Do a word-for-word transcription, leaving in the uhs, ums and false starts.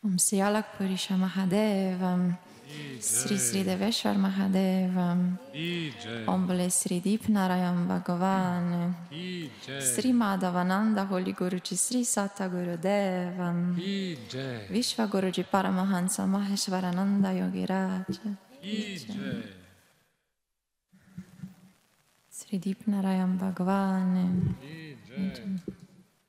Om Sri Alak Purisha Mahadevam, Sri Sri Deveshwar Mahadevam, Om Bole Sri Deepnarayam Bhagavan, Sri Madhavananda Holy Guruji Sri Satta Gurudevam, Vishwa Guruji Paramahansa Maheshwarananda Yogiraja, Sri Deepnarayam Bhagavan.